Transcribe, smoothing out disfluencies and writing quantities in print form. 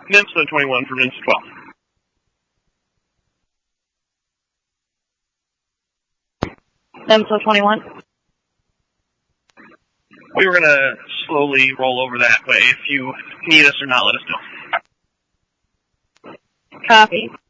NIMSA 21 for NIMSA 12. NIMSA 21. We were going to slowly roll over that way. If you need us or not, let us know. Copy.